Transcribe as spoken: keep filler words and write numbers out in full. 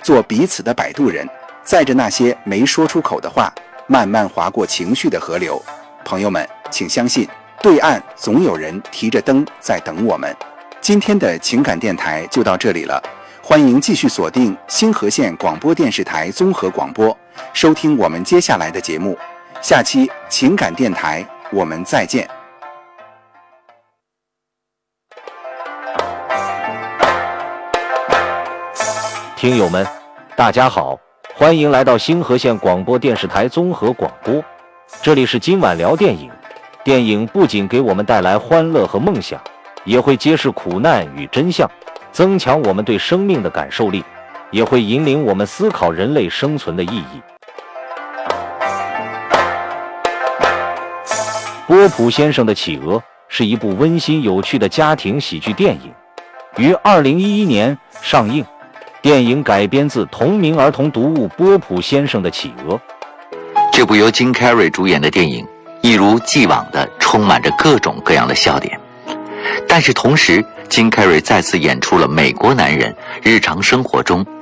做彼此的摆渡人，载着那些没说出口的话，慢慢划过情绪的河流。朋友们，请相信，对岸总有人提着灯在等我们。今天的情感电台就到这里了，欢迎继续锁定新河县广播电视台综合广播，收听我们接下来的节目。下期情感电台我们再见。 听友们，大家好，欢迎来到新河县广播电视台综合广播，这里是今晚聊电影。电影不仅给我们带来欢乐和梦想，也会揭示苦难与真相，增强我们对生命的感受力，也会引领我们思考人类生存的意义。波普先生的企鹅是一部温馨有趣的家庭喜剧电影，于二零一一年上映。电影改编自同名儿童读物《波普先生的企鹅》。 这部由金凯瑞主演的电影一如既往地充满着各种各样的笑点，但是同时金凯瑞再次演出了美国男人日常生活中